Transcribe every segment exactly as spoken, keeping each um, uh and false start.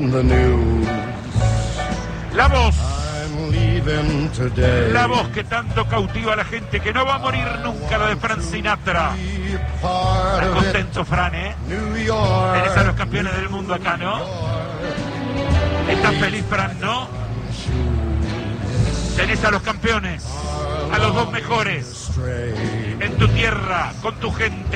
the news. La voz. I'm leaving today. La voz que tanto cautiva a la gente, que no va a morir nunca, la de Frank Sinatra. ¿Estás contento, Fran, eh? Tenés a los campeones del mundo acá, ¿no? ¿Estás feliz, Fran, no? Tenés a los campeones, a los dos mejores, en tu tierra, con tu gente,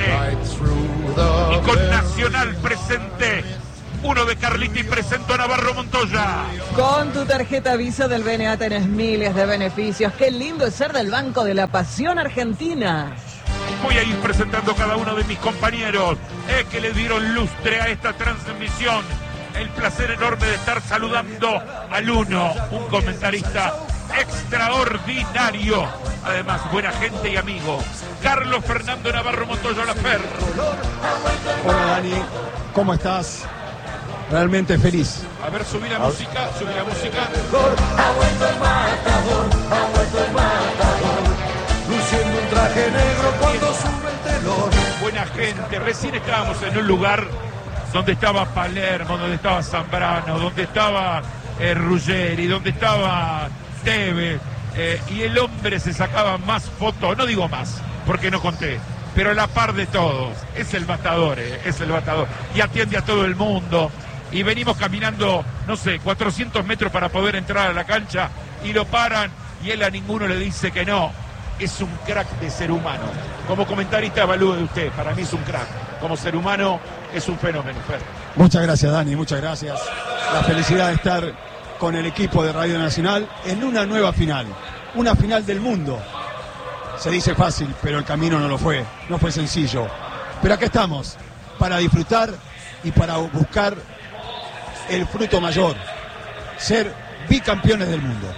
y con Nacional presente. Uno de Carlita y presento a Navarro Montoya. Con tu tarjeta Visa del B N A tenés miles de beneficios. Qué lindo es ser del Banco de la Pasión Argentina. Voy a ir presentando a cada uno de mis compañeros eh, que le dieron lustre a esta transmisión. El placer enorme de estar saludando al uno, un comentarista extraordinario, además buena gente y amigo, Carlos Fernando Navarro Montoya Lafer. Hola Dani, ¿cómo estás? Realmente feliz. A ver, subí la música, subí la música. Ha vuelto el matador, ha vuelto el matador, luciendo un traje negro cuando sube el telón. Buena gente, recién estábamos en un lugar donde estaba Palermo, donde estaba Zambrano, donde estaba eh, Ruggeri, donde estaba Tevez, eh, y el hombre se sacaba más fotos, no digo más, porque no conté, pero a la par de todos. Es el matador, eh, es el matador, y atiende a todo el mundo. Y venimos caminando, no sé, cuatrocientos metros para poder entrar a la cancha, y lo paran, y él a ninguno le dice que no. Es un crack de ser humano. Como comentarista evalúe de usted, para mí es un crack. Como ser humano es un fenómeno, Fer. Muchas gracias, Dani, muchas gracias. La felicidad de estar con el equipo de Radio Nacional en una nueva final, una final del mundo. Se dice fácil, pero el camino no lo fue, no fue sencillo. Pero acá estamos, para disfrutar y para buscar el fruto mayor, ser bicampeones del mundo.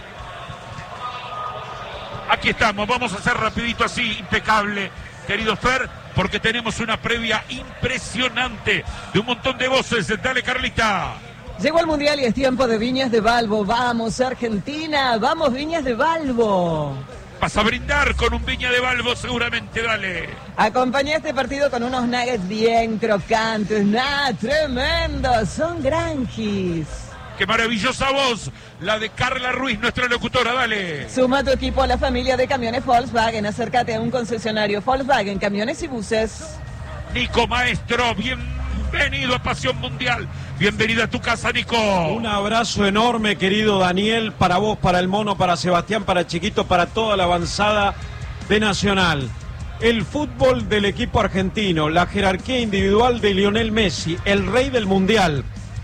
Aquí estamos, vamos a hacer rapidito así, impecable, querido Fer, porque tenemos una previa impresionante de un montón de voces. Dale, Carlita. Llegó el Mundial y es tiempo de Viñas de Balbo. Vamos, Argentina, vamos, Viñas de Balbo. Vas a brindar con un Viña de Balbo seguramente, dale. Acompañé este partido con unos nuggets bien crocantes, nada, tremendo, son granjis. Qué maravillosa voz, la de Carla Ruiz, nuestra locutora, dale. Suma tu equipo a la familia de camiones Volkswagen, acércate a un concesionario Volkswagen, camiones y buses. Nico Maestro, bienvenido a Pasión Mundial. Bienvenido a tu casa, Nico. Un abrazo enorme, querido Daniel, para vos, para el Mono, para Sebastián, para Chiquito, para toda la avanzada de Nacional. El fútbol del equipo argentino, la jerarquía individual de Lionel Messi, el rey del Mundial,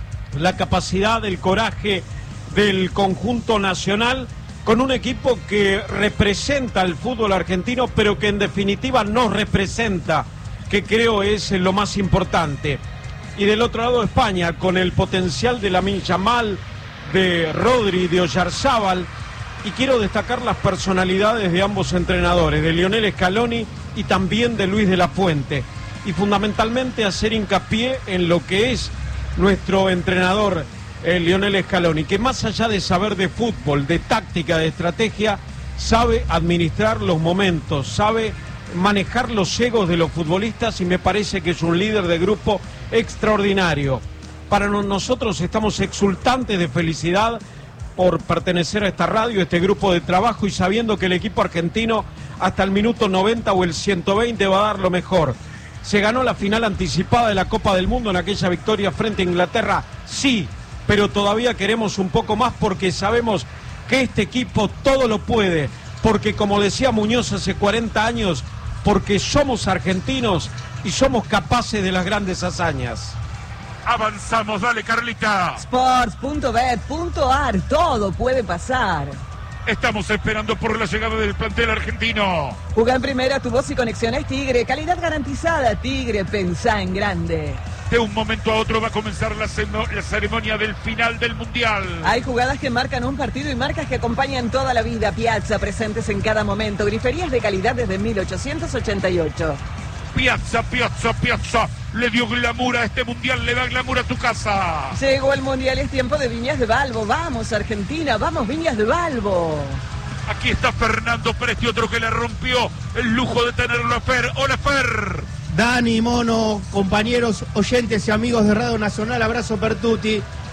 la capacidad, el coraje del conjunto nacional, con un equipo que representa al fútbol argentino, pero que en definitiva nos representa, que creo es lo más importante. Y del otro lado España, con el potencial de Lamine Yamal, de Rodri, de Oyarzábal, y quiero destacar las personalidades de ambos entrenadores, de Lionel Scaloni y también de Luis de la Fuente, y fundamentalmente hacer hincapié en lo que es nuestro entrenador eh, Lionel Scaloni, que más allá de saber de fútbol, de táctica, de estrategia, sabe administrar los momentos, sabe manejar los egos de los futbolistas, y me parece que es un líder de grupo extraordinario. Para nosotros estamos exultantes de felicidad por pertenecer a esta radio, a este grupo de trabajo, y sabiendo que el equipo argentino hasta el minuto noventa o el ciento veinte va a dar lo mejor. ¿Se ganó la final anticipada de la Copa del Mundo en aquella victoria frente a Inglaterra? Sí, pero todavía queremos un poco más, porque sabemos que este equipo todo lo puede, porque como decía Muñoz hace cuarenta años, porque somos argentinos y somos capaces de las grandes hazañas. Avanzamos, dale, Carlita. Sports punto bet punto ar, todo puede pasar. Estamos esperando por la llegada del plantel argentino. Juega en primera, tu voz y conexiones Tigre, calidad garantizada. Tigre, pensá en grande. De un momento a otro va a comenzar la, la ceremonia del final del Mundial. Hay jugadas que marcan un partido y marcas que acompañan toda la vida. Piazza, presentes en cada momento. Griferías de calidad desde mil ochocientos ochenta y ocho. Piazza, Piazza, Piazza. Le dio glamour a este Mundial, le da glamour a tu casa. Llegó el Mundial, es tiempo de Viñas de Balbo. Vamos, Argentina, vamos, Viñas de Balbo. Aquí está Fernando Presti, otro que le rompió el lujo de tenerlo a Fer. Hola, Fer. Dani, Mono, compañeros, oyentes y amigos de Radio Nacional, abrazo per tutti.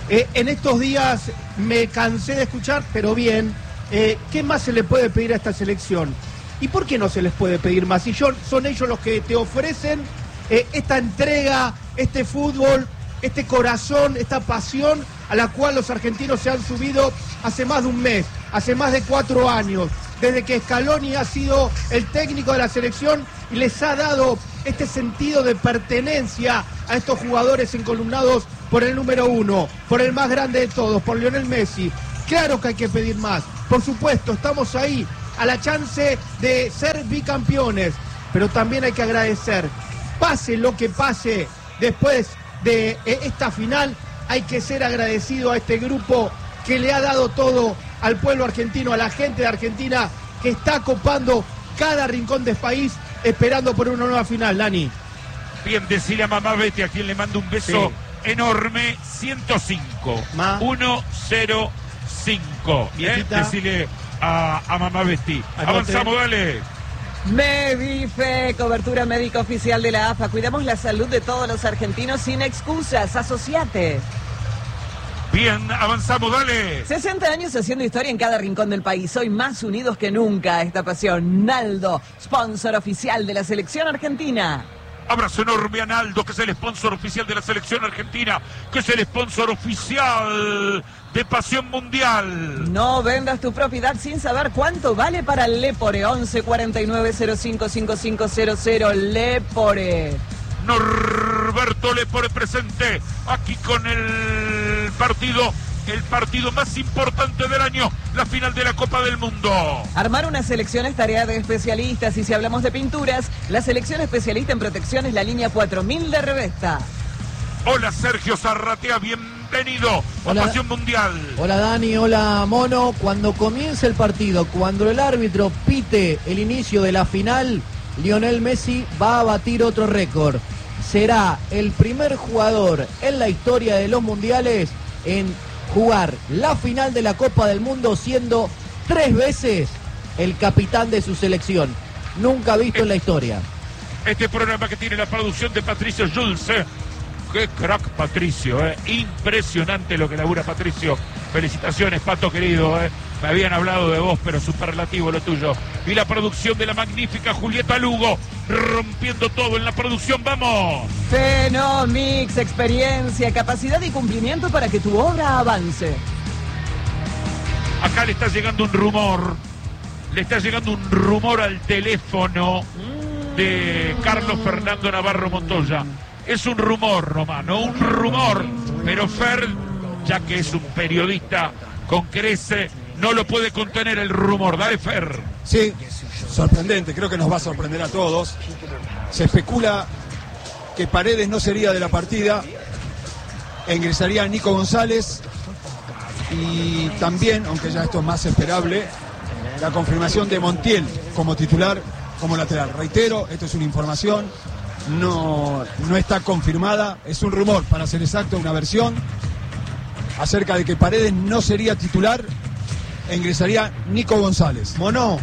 Eh, en estos días me cansé de escuchar, pero bien, eh, ¿qué más se le puede pedir a esta selección? ¿Y por qué no se les puede pedir más? Si yo, son ellos los que te ofrecen eh, esta entrega, este fútbol, este corazón, esta pasión a la cual los argentinos se han subido hace más de un mes, hace más de cuatro años, desde que Scaloni ha sido el técnico de la selección y les ha dado este sentido de pertenencia a estos jugadores encolumnados por el número uno, por el más grande de todos, por Lionel Messi. Claro que hay que pedir más, por supuesto, estamos ahí a la chance de ser bicampeones, pero también hay que agradecer, pase lo que pase después de esta final, hay que ser agradecido a este grupo que le ha dado todo al pueblo argentino, a la gente de Argentina que está copando cada rincón del país esperando por una nueva final, Dani. Bien, decirle a mamá Betty, a quien le mando un beso sí. enorme, ciento cinco, Ma. ciento cinco. ¿eh? Decirle a, a mamá Betty. Anote. Avanzamos, dale. Medife, cobertura médica oficial de la A F A. Cuidamos la salud de todos los argentinos sin excusas. Asociate. Bien, avanzamos, dale. sesenta años haciendo historia en cada rincón del país. Hoy más unidos que nunca. Esta pasión. Naldo, sponsor oficial de la selección argentina. Abrazo enorme a Naldo, que es el sponsor oficial de la selección argentina, que es el sponsor oficial de Pasión Mundial. No vendas tu propiedad sin saber cuánto vale para Lepore. once cuarenta y nueve cero cinco cinco cinco cero cero Lepore. Norberto Lepore presente aquí con el partido, el partido más importante del año, la final de la Copa del Mundo. Armar una selección es tarea de especialistas y si hablamos de pinturas, la selección especialista en protección es la línea cuatro mil de Revesta. Hola Sergio Zarratea, bienvenido hola, a Pasión Mundial. Hola Dani, hola Mono. Cuando comience el partido, cuando el árbitro pite el inicio de la final, Lionel Messi va a batir otro récord. Será el primer jugador en la historia de los mundiales en jugar la final de la Copa del Mundo siendo tres veces el capitán de su selección. Nunca visto en la historia. Este programa que tiene la producción de Patricio Jules. ¿eh? Qué crack Patricio, ¿eh? Impresionante lo que labura Patricio. Felicitaciones, Pato querido. ¿eh? Me habían hablado de vos, pero superlativo lo tuyo. Y la producción de la magnífica Julieta Lugo, rompiendo todo en la producción. ¡Vamos! Fenomix, experiencia, capacidad y cumplimiento para que tu obra avance. Acá le está llegando un rumor. Le está llegando un rumor al teléfono de Carlos Fernando Navarro Montoya. Es un rumor, Romano, un rumor. Pero Fer, ya que es un periodista con crece, no lo puede contener el rumor. Dale, Fer. Sí, sorprendente, creo que nos va a sorprender a todos. Se especula que Paredes no sería de la partida, e ingresaría Nico González y también, aunque ya esto es más esperable, la confirmación de Montiel como titular, como lateral. Reitero, esto es una información, no, no está confirmada, es un rumor, para ser exacto, una versión acerca de que Paredes no sería titular e ingresaría Nico González. Mono.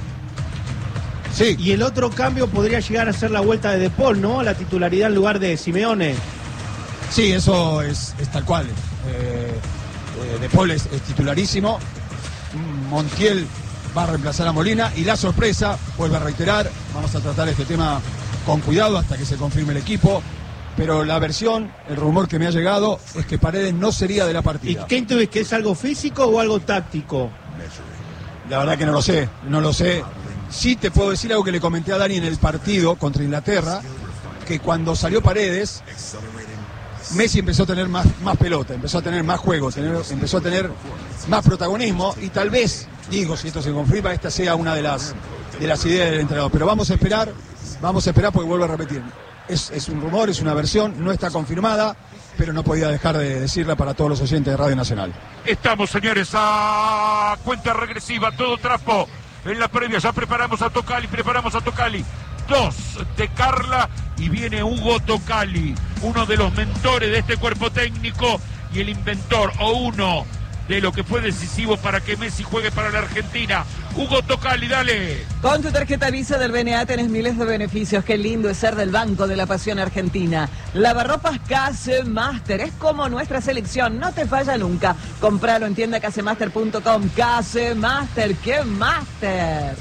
Sí. Y el otro cambio podría llegar a ser la vuelta de De Paul, ¿no? La titularidad en lugar de Simeone. Sí, eso es, es tal cual. Eh, eh, De Paul es, es titularísimo. Montiel va a reemplazar a Molina. Y la sorpresa, vuelvo a reiterar, vamos a tratar este tema con cuidado hasta que se confirme el equipo. Pero la versión, el rumor que me ha llegado es que Paredes no sería de la partida. ¿Y qué intuís? ¿Que es algo físico o algo táctico? La verdad que no lo sé, no lo sé. Sí te puedo decir algo que le comenté a Dani en el partido contra Inglaterra, que cuando salió Paredes, Messi empezó a tener más, más pelota, empezó a tener más juego, tener, empezó a tener más protagonismo y tal vez, digo, si esto se confirma, esta sea una de las, de las ideas del entrenador. Pero vamos a esperar, vamos a esperar porque vuelvo a repetir. Es, es un rumor, es una versión, no está confirmada, pero no podía dejar de decirla para todos los oyentes de Radio Nacional. Estamos, señores, a cuenta regresiva, todo trapo. En la previa ya preparamos a Tocali, preparamos a Tocali. Dos de Carla y viene Hugo Tocali, uno de los mentores de este cuerpo técnico y el inventor o uno de lo que fue decisivo para que Messi juegue para la Argentina. Hugo Tocali, dale. Con tu tarjeta Visa del B N A tenés miles de beneficios. Qué lindo es ser del Banco de la Pasión Argentina. Lavarropas Casemaster es como nuestra selección, no te falla nunca. Compralo en tienda casemaster punto com. Casemaster, ¡qué máster!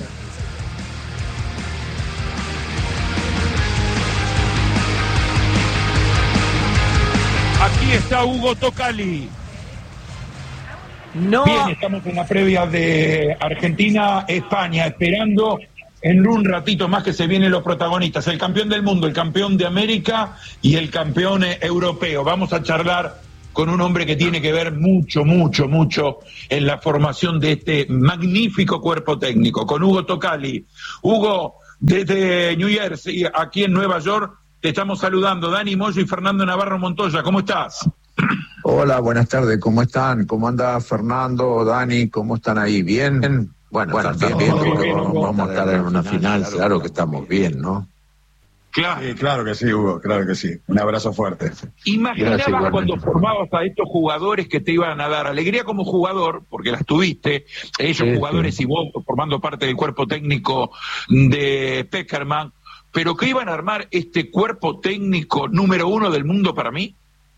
Aquí está Hugo Tocali. No. Bien, estamos en la previa de Argentina-España, esperando en un ratito más que se vienen los protagonistas, el campeón del mundo, el campeón de América y el campeón europeo. Vamos a charlar con un hombre que tiene que ver mucho, mucho, mucho en la formación de este magnífico cuerpo técnico, con Hugo Tocali. Hugo, desde New Jersey, aquí en Nueva York, te estamos saludando. Dani Moyo y Fernando Navarro Montoya, ¿cómo estás? Hola, buenas tardes, ¿cómo están? ¿Cómo anda Fernando, Dani? ¿Cómo están ahí? ¿Bien? Bueno, bueno bien, bien, porque vamos a estar en una final, claro que estamos bien, ¿no? Claro, sí, claro que sí, Hugo, claro que sí. Un abrazo fuerte. ¿Imaginabas Gracias, cuando formabas a estos jugadores que te iban a dar alegría como jugador, porque las tuviste, ellos sí, jugadores sí. y vos formando parte del cuerpo técnico de Peckerman, pero que iban a armar este cuerpo técnico número uno del mundo para mí?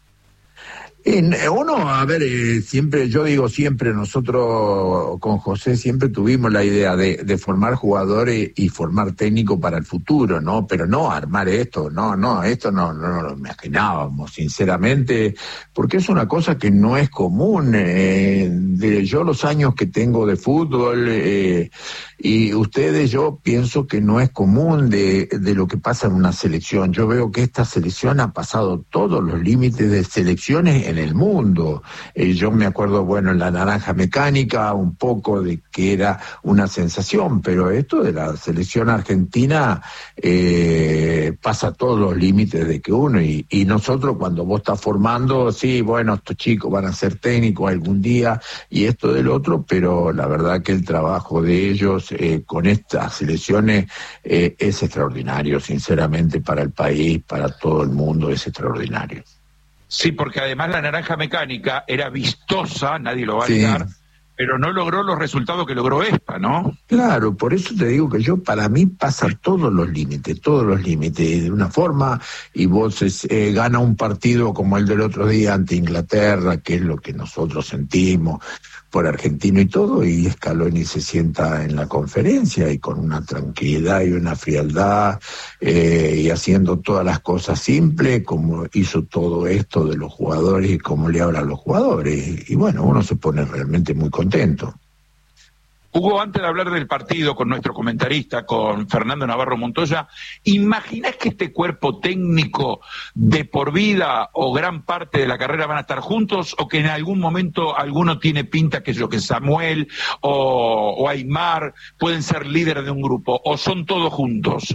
En, uno, a ver, eh, siempre, yo digo siempre, nosotros con José siempre tuvimos la idea de, de formar jugadores y formar técnicos para el futuro, ¿no? Pero no armar esto, no, no, esto no, no, no lo imaginábamos, sinceramente, porque es una cosa que no es común. Eh, de yo los años que tengo de fútbol, eh, y ustedes, yo pienso que no es común de, de lo que pasa en una selección. Yo veo que esta selección ha pasado todos los límites de selecciones en el mundo. Eh, yo me acuerdo, bueno, en la naranja mecánica, un poco de que era una sensación, pero esto de la selección argentina eh, pasa todos los límites de que uno, y, y nosotros cuando vos estás formando, sí, bueno, estos chicos van a ser técnicos algún día, y esto del otro, pero la verdad que el trabajo de ellos eh, con estas selecciones eh, es extraordinario, sinceramente, para el país, para todo el mundo, es extraordinario. Sí, porque además la naranja mecánica era vistosa, nadie lo va a negar, sí, pero no logró los resultados que logró esta, ¿no? Claro, por eso te digo que yo, para mí, pasa todos los límites, todos los límites, de una forma, y vos eh, gana un partido como el del otro día ante Inglaterra, que es lo que nosotros sentimos por Argentino y todo, y Scaloni se sienta en la conferencia y con una tranquilidad y una frialdad, eh, y haciendo todas las cosas simples, como hizo todo esto de los jugadores y cómo le habla a los jugadores, y bueno, uno se pone realmente muy contento. Hugo, antes de hablar del partido con nuestro comentarista, con Fernando Navarro Montoya, ¿imaginás que este cuerpo técnico de por vida o gran parte de la carrera van a estar juntos, o que en algún momento alguno tiene pinta que yo, que Samuel o, o Aymar pueden ser líderes de un grupo, o son todos juntos?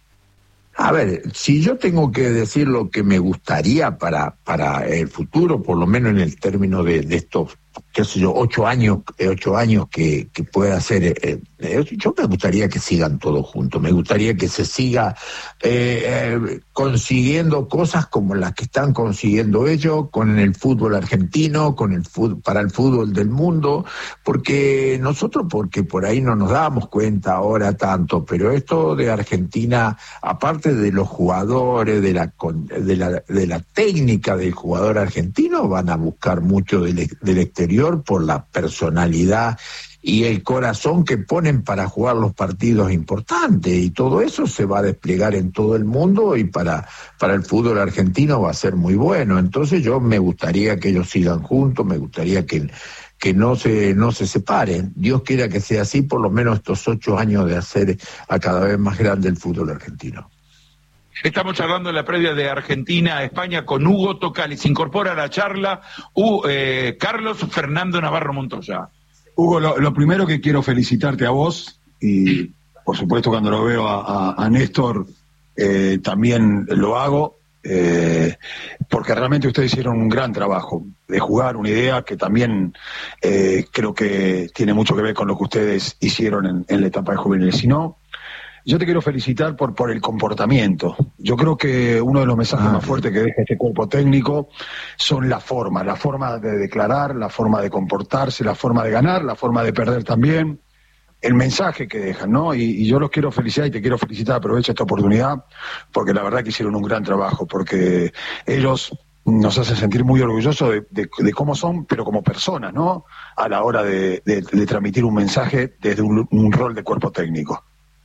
A ver, si yo tengo que decir lo que me gustaría para, para el futuro, por lo menos en el término de, de estos, qué sé yo, ocho años, ocho años que, que pueda ser, eh, eh, yo me gustaría que sigan todos juntos, me gustaría que se siga eh, eh, consiguiendo cosas como las que están consiguiendo ellos con el fútbol argentino, con el fútbol, para el fútbol del mundo, porque nosotros, porque por ahí no nos damos cuenta ahora tanto, pero esto de Argentina, aparte de los jugadores, de la, de la, de la técnica del jugador argentino, van a buscar mucho del, del exterior por la personalidad y el corazón que ponen para jugar los partidos importantes, y todo eso se va a desplegar en todo el mundo, y para, para el fútbol argentino va a ser muy bueno. Entonces yo me gustaría que ellos sigan juntos, me gustaría que, que no se, no se separen. Dios quiera que sea así, por lo menos estos ocho años de hacer a cada vez más grande el fútbol argentino. Estamos charlando en la previa de Argentina-España con Hugo Tocali. Se incorpora a la charla uh, eh, Carlos Fernando Navarro Montoya. Hugo, lo, lo primero que quiero felicitarte a vos, y por supuesto cuando lo veo a, a, a Néstor eh, también lo hago, eh, porque realmente ustedes hicieron un gran trabajo de jugar una idea que también eh, creo que tiene mucho que ver con lo que ustedes hicieron en, en la etapa de juveniles. Si no, yo te quiero felicitar por, por el comportamiento. Yo creo que uno de los mensajes ah, más fuertes que deja este cuerpo técnico son las formas, la forma de declarar, la forma de comportarse, la forma de ganar, la forma de perder también. el mensaje que dejan, ¿no? Y, y yo los quiero felicitar y te quiero felicitar, aprovecho esta oportunidad, porque la verdad que hicieron un gran trabajo, porque ellos nos hacen sentir muy orgullosos de, de, de cómo son, pero como personas, ¿no? A la hora de, de, de transmitir un mensaje desde un, un rol de cuerpo técnico.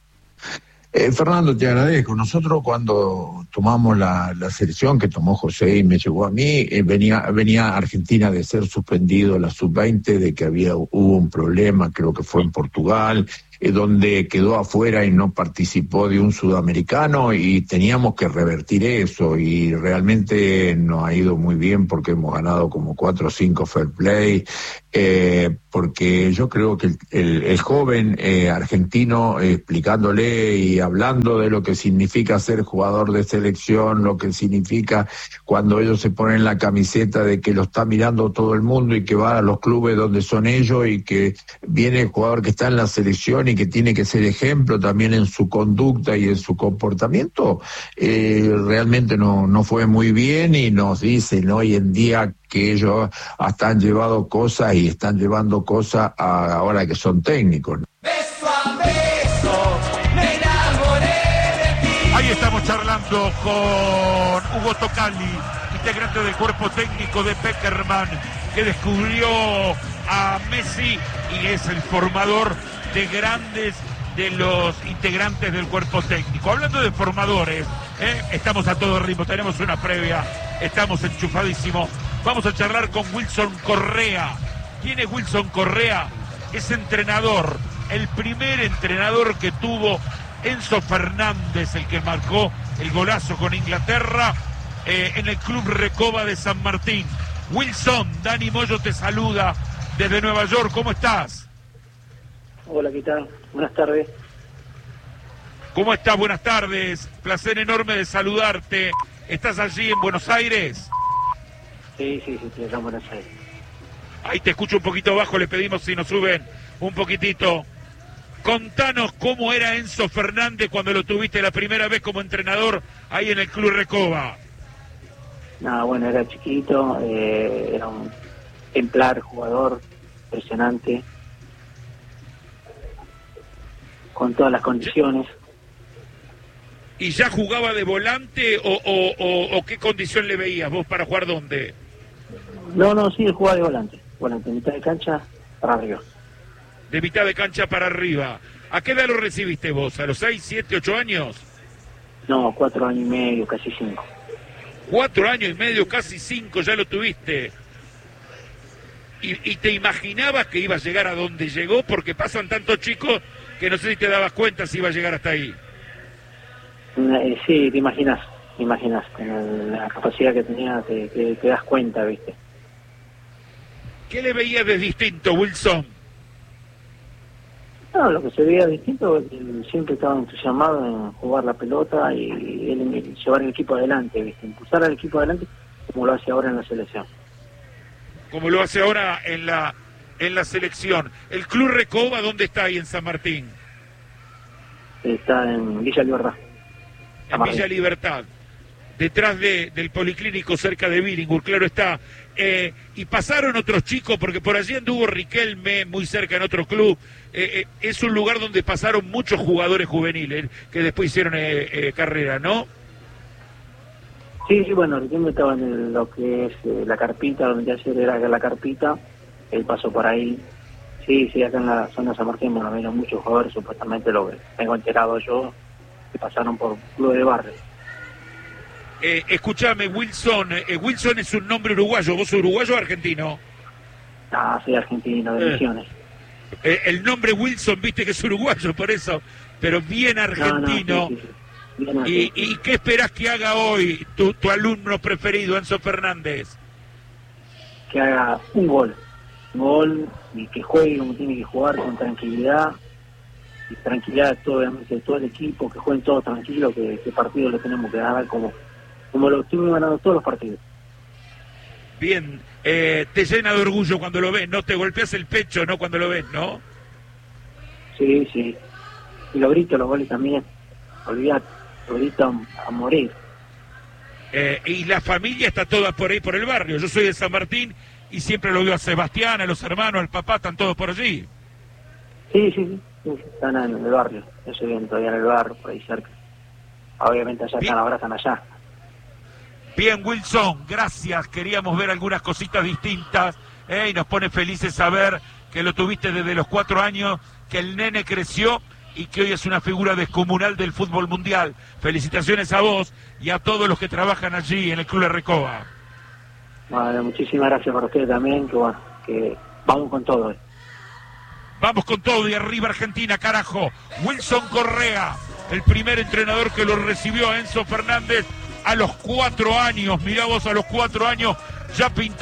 Eh, Fernando, te agradezco. Nosotros cuando tomamos la, la selección que tomó José y me llegó a mí, eh, venía, venía Argentina de ser suspendido la sub veinte, de que había hubo un problema, creo que fue en Portugal, eh, donde quedó afuera y no participó de un sudamericano, y teníamos que revertir eso, y realmente nos ha ido muy bien porque hemos ganado como cuatro o cinco fair play, eh, porque yo creo que el, el, el joven eh, argentino, eh, explicándole y hablando de lo que significa ser jugador de selección, lo que significa cuando ellos se ponen la camiseta de que lo está mirando todo el mundo y que va a los clubes donde son ellos, y que viene el jugador que está en la selección y que tiene que ser ejemplo también en su conducta y en su comportamiento, eh, realmente no, no fue muy bien, y nos dicen hoy en día que ellos hasta han llevado cosas y están llevando cosas a, ahora que son técnicos. Beso a beso, me enamoré de ti. Ahí estamos charlando con Hugo Tocali, integrante del cuerpo técnico de Peckerman, que descubrió a Messi y es el formador de grandes de los integrantes del cuerpo técnico. Hablando de formadores, ¿eh? Estamos a todo ritmo, tenemos una previa, estamos enchufadísimos. Vamos a charlar con Wilson Correa. ¿Quién es Wilson Correa? Es entrenador, el primer entrenador que tuvo Enzo Fernández, el que marcó el golazo con Inglaterra eh, en el Club Recoba de San Martín. Wilson, Dani Moyo te saluda desde Nueva York, ¿cómo estás? Hola, ¿qué tal? Buenas tardes. ¿Cómo estás? Buenas tardes, placer enorme de saludarte. ¿Estás allí en Buenos Aires? Sí, sí, sí, estoy acá en Buenos Aires. Ahí te escucho un poquito bajo, le pedimos si nos suben un poquitito. Contanos cómo era Enzo Fernández cuando lo tuviste la primera vez como entrenador ahí en el Club Recoba. Nada, bueno, era chiquito, eh, era un ejemplar jugador, impresionante, con todas las condiciones. ¿Y ya jugaba de volante o, o, o, o qué condición le veías vos para jugar dónde? No, no, sí, jugaba de volante, volante, mitad de cancha para arriba. De mitad de cancha para arriba. ¿A qué edad lo recibiste vos? ¿A los seis, siete, ocho años? No, cuatro años y medio, casi cinco. Cuatro años y medio, casi cinco, ya lo tuviste. ¿Y, y te imaginabas que iba a llegar a donde llegó? Porque pasan tantos chicos que no sé si te dabas cuenta si iba a llegar hasta ahí. Eh, sí, te imaginas, te imaginas, con la capacidad que tenía te, te, te das cuenta, ¿viste? ¿Qué le veías de distinto, Wilson? No, lo que se veía distinto es que él siempre estaba entusiasmado en jugar la pelota y él, en llevar el equipo adelante, ¿viste? Impulsar al equipo adelante como lo hace ahora en la selección. Como lo hace ahora en la en la selección. ¿El Club Recoba dónde está ahí en San Martín? Está en Villa Libertad. En Villa Libertad, detrás de, del Policlínico, cerca de Billinghurst, claro está. Eh, y pasaron otros chicos, porque por allí anduvo Riquelme, muy cerca en otro club. Eh, eh, es un lugar donde pasaron muchos jugadores juveniles que después hicieron eh, eh, carrera, ¿no? Sí, sí, bueno, Riquelme estaba en el, lo que es eh, la carpita, donde ya se era la carpita, él pasó por ahí. Sí, sí, acá en la zona de San Martín, bueno, vieron muchos jugadores, supuestamente lo que tengo enterado yo, que pasaron por club de barrio. Eh, escúchame, Wilson, eh, Wilson es un nombre uruguayo, ¿vos sos uruguayo o argentino? Ah, soy argentino, de Eh. Misiones. Eh, el nombre Wilson, viste que es uruguayo, por eso, pero bien argentino. No, no, sí, sí, sí. Bien ¿Y, argentino. ¿Y qué esperás que haga hoy tu, tu alumno preferido, Enzo Fernández? Que haga un gol, un gol y que juegue como tiene que jugar, con tranquilidad, y tranquilidad de todo, de todo el equipo, que jueguen todos tranquilos, que este partido lo tenemos que ganar como, como lo estuvimos ganando todos los partidos. Bien, eh, te llena de orgullo cuando lo ves, ¿no? Te golpeas el pecho, ¿no? Cuando lo ves, ¿no? Sí, sí. Y lo grito los goles también. Olvídate, lo grito a, a morir. Eh, y la familia está toda por ahí, por el barrio. Yo soy de San Martín y siempre lo veo a Sebastián, a los hermanos, al papá, están todos por allí. Sí, sí, sí. Sí, están en el barrio, eso bien, todavía en el barrio, por ahí cerca. Obviamente allá están, ahora están allá. Bien, Wilson, gracias. Queríamos ver algunas cositas distintas, ¿eh? Y nos pone felices saber que lo tuviste desde los cuatro años, que el nene creció y que hoy es una figura descomunal del fútbol mundial. Felicitaciones a vos y a todos los que trabajan allí en el Club de Recoba. Bueno, muchísimas gracias para ustedes también, que bueno, que vamos con todo. Eh. Vamos con todo y arriba Argentina, carajo. Wilson Correa, el primer entrenador que lo recibió a Enzo Fernández a los cuatro años. Mirá vos, a los cuatro años ya pintó.